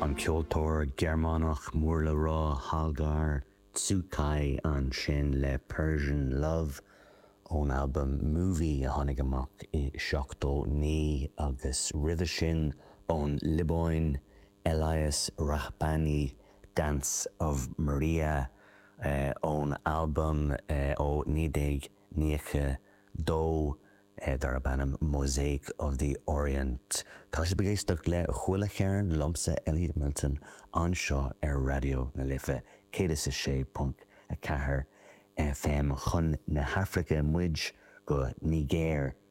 An ceoltóir Gearmánach mór le rá Halgar Tsukai an sin le Persian Love ón album Movie a tháinig amach I 79 agus ride sin ón Libóin Elias Rahbani Dance of Maria ón album ó 1992 dar a bannam Mosaic of the Orient. Tá sé begéisteach le chuile chéan lomsa Elliot Milton anseo radio na lifa 106.4 FM chun na Hafrika muid go Niger